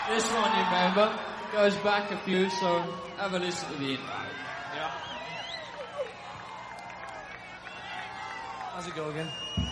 This one, you remember, goes back a few, so have a listen to the intro. Yeah. How's it go again?